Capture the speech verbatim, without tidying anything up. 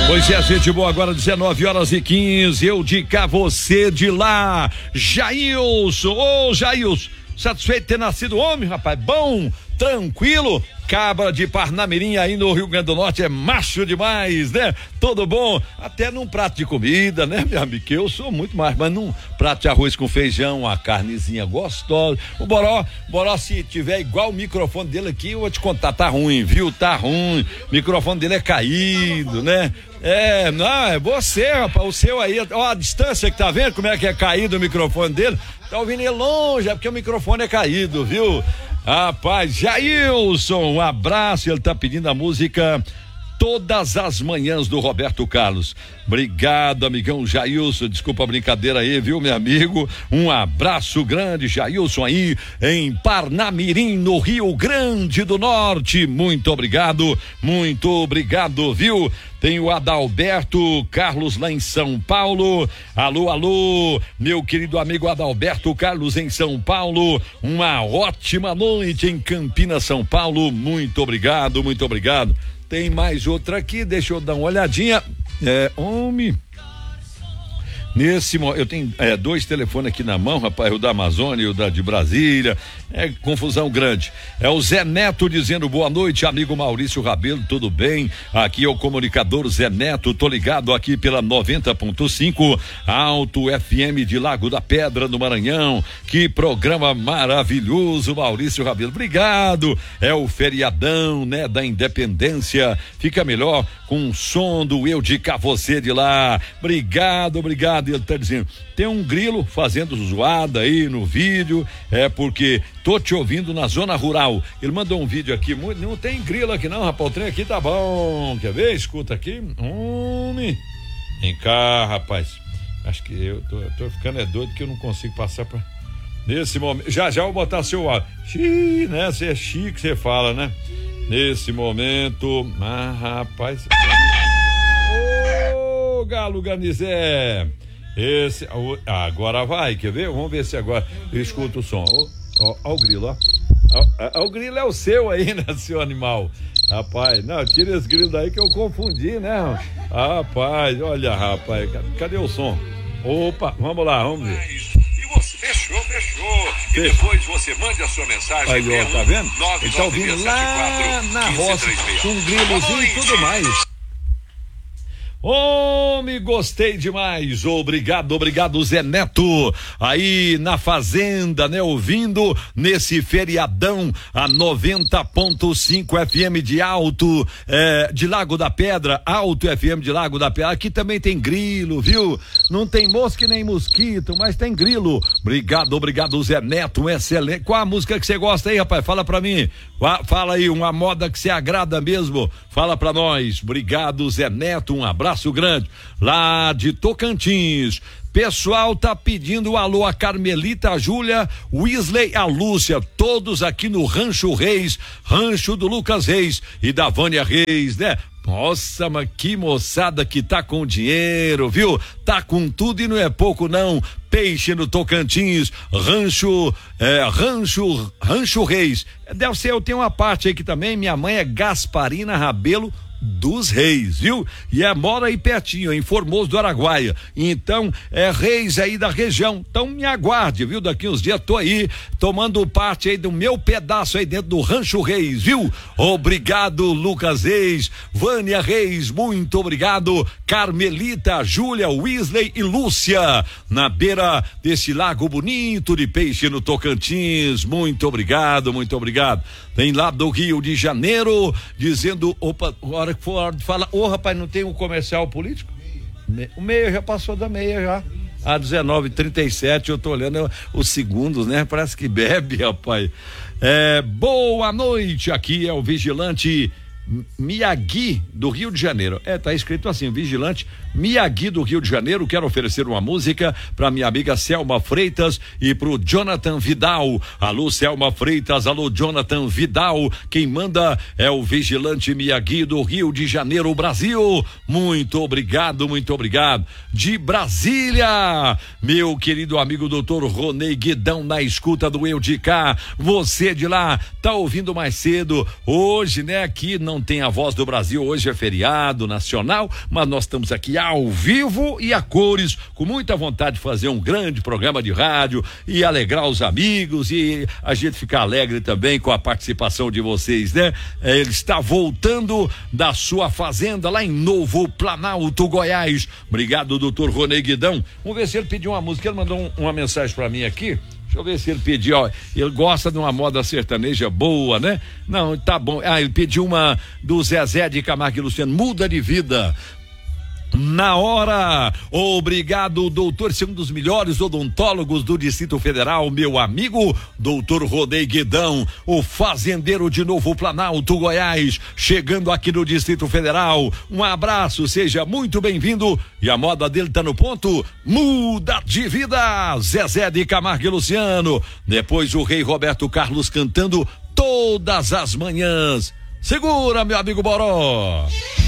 Pois é, gente boa, agora dezenove horas e quinze, eu de cá, você de lá, Jailson, ô Jailson, satisfeito de ter nascido homem, rapaz, bom, tranquilo, cabra de Parnamirim aí no Rio Grande do Norte é macho demais, né? Tudo bom, até num prato de comida, né, meu amigo, que eu sou muito mais, mas num prato de arroz com feijão, uma carnezinha gostosa, o Boró, Boró se tiver igual o microfone dele aqui, eu vou te contar, tá ruim, viu, tá ruim, o microfone dele é caído, né? É, não, é você, rapaz, o seu aí, ó, a distância que tá vendo como é que é caído o microfone dele, tá ouvindo ele longe, é porque o microfone é caído, viu? Rapaz, Jailson, um abraço, ele tá pedindo a música Todas as Manhãs do Roberto Carlos. Obrigado, amigão Jailson, desculpa a brincadeira aí, viu, meu amigo? Um abraço grande, Jailson, aí em Parnamirim, no Rio Grande do Norte. Muito obrigado, muito obrigado, viu? Tem o Adalberto Carlos lá em São Paulo. Alô, alô, meu querido amigo Adalberto Carlos em São Paulo. Uma ótima noite em Campinas, São Paulo. Muito obrigado, muito obrigado. Tem mais outra aqui, deixa eu dar uma olhadinha. É, homem. Nesse eu tenho é, dois telefones aqui na mão, rapaz, o da Amazônia e o da de Brasília, é confusão grande. É o Zé Neto dizendo boa noite, amigo Maurício Rabelo, tudo bem? Aqui é o comunicador Zé Neto, tô ligado aqui pela noventa ponto cinco, Alto F M de Lago da Pedra, no Maranhão. Que programa maravilhoso, Maurício Rabelo, obrigado. É o feriadão, né, da Independência, fica melhor com o som do Eu de Cá, você de lá. Obrigado, obrigado. Ele tá dizendo, tem um grilo fazendo zoada aí no vídeo, é porque tô te ouvindo na zona rural. Ele mandou um vídeo aqui, muito, não tem grilo aqui não, rapaz, o trem aqui tá bom, quer ver? Escuta aqui, homem, vem cá, rapaz, acho que eu tô, eu tô ficando é doido que eu não consigo passar pra... Nesse momento, já já vou botar seu áudio, xiii, né, você é chique, você fala, né? Nesse momento, ah, rapaz, ô, oh, Galo Garnizé, esse, agora vai, quer ver? Vamos ver se agora eu escuto o som. Ó, ó, ó o grilo, ó. Ó, ó. O grilo é o seu aí, né, seu animal? Rapaz, não, tira esse grilo daí que eu confundi, né? Rapaz, olha, rapaz, cadê o som? Opa, vamos lá, vamos ver. E você, fechou, fechou. E depois você mande a sua mensagem. Aí, ó, tá vendo? Ele tá ouvindo lá na roça, com um grilozinho e tudo mais. Homem, gostei demais, obrigado, obrigado Zé Neto, aí na fazenda, né, ouvindo nesse feriadão a noventa ponto cinco F M de Alto, é, de Lago da Pedra, Alto F M de Lago da Pedra, aqui também tem grilo, viu? Não tem mosca nem mosquito, mas tem grilo. Obrigado, obrigado Zé Neto, um excelente. Qual a música que você gosta aí, rapaz? Fala pra mim, fala aí, uma moda que você agrada mesmo, fala pra nós. Obrigado Zé Neto, um abraço grande, lá de Tocantins. Pessoal tá pedindo alô a Carmelita, a Júlia, Weasley, a Lúcia, todos aqui no Rancho Reis, rancho do Lucas Reis e da Vânia Reis, né? Nossa, mas que moçada que tá com dinheiro, viu? Tá com tudo e não é pouco não. Peixe no Tocantins, rancho, é, rancho, rancho Reis. Deve ser, eu tenho uma parte aí que também, minha mãe é Gasparina Rabelo dos Reis, viu? E é, mora aí pertinho, em Formoso do Araguaia. Então, é Reis aí da região. Então, me aguarde, viu? Daqui uns dias tô aí, tomando parte aí do meu pedaço aí dentro do Rancho Reis, viu? Obrigado, Lucas Reis, Vânia Reis, muito obrigado. Carmelita, Júlia, Weasley e Lúcia, na beira desse lago bonito de peixe no Tocantins. Muito obrigado, muito obrigado. Tem lá do Rio de Janeiro, dizendo, opa, a hora que for a hora de falar, ô oh, rapaz, não tem um comercial político? Me, o meia já passou da meia já. A dezenove e trinta e sete, eu tô olhando os segundos, né? Parece que bebe, rapaz. É, boa noite, aqui é o Vigilante Miyagi do Rio de Janeiro. É, tá escrito assim, Vigilante Miyagi do Rio de Janeiro. Quero oferecer uma música para minha amiga Selma Freitas e pro Jonathan Vidal. Alô, Selma Freitas, alô, Jonathan Vidal. Quem manda é o Vigilante Miyagi do Rio de Janeiro, Brasil. Muito obrigado, muito obrigado. De Brasília, meu querido amigo doutor Ronei Guidão na escuta do Eu de Cá. Você de lá tá ouvindo mais cedo hoje, né? Aqui não não tem a Voz do Brasil, hoje é feriado nacional, mas nós estamos aqui ao vivo e a cores, com muita vontade de fazer um grande programa de rádio e alegrar os amigos e a gente ficar alegre também com a participação de vocês, né? É, ele está voltando da sua fazenda lá em Novo Planalto, Goiás. Obrigado, doutor Ronei Guidão. Vamos ver se ele pediu uma música, ele mandou um, uma mensagem para mim aqui. Deixa eu ver se ele pediu, ó, ele gosta de uma moda sertaneja boa, né? Não, tá bom. Ah, ele pediu uma do Zezé de Camargo e Luciano, Muda de Vida. Na hora, obrigado, doutor, esse é um dos melhores odontólogos do Distrito Federal, meu amigo, doutor Ronei Guidão, o fazendeiro de Novo Planalto, Goiás, chegando aqui no Distrito Federal. Um abraço, seja muito bem-vindo. E a moda dele tá no ponto, Muda de Vida, Zezé de Camargo e Luciano. Depois o rei Roberto Carlos cantando Todas as Manhãs. Segura, meu amigo Boró.